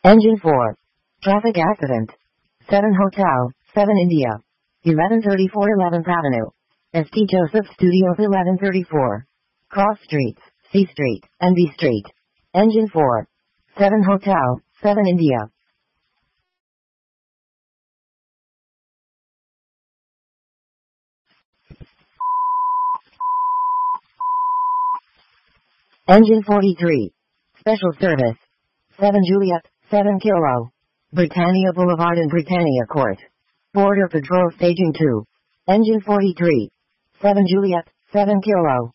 Engine 4. Traffic accident. 7 Hotel, 7 India. 1134 11th Avenue. St. Joseph Studios 1134. Cross Streets, C Street, and B Street. Engine 4. 7 Hotel, 7 India. Engine 43. Special Service. 7 Juliet, 7 Kilo. Britannia Boulevard and Britannia Court. Border Patrol Staging 2. Engine 43. 7 Juliet, 7 Kilo.